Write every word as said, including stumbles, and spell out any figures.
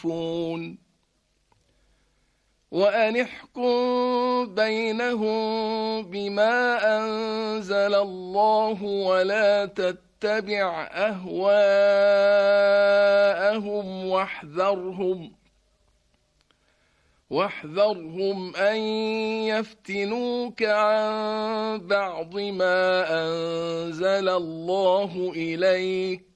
يختلفون وأن احكم بينهم بما أنزل الله ولا تتبع أهواءهم واحذرهم واحذرهم أن يفتنوك عن بعض ما أنزل الله إليك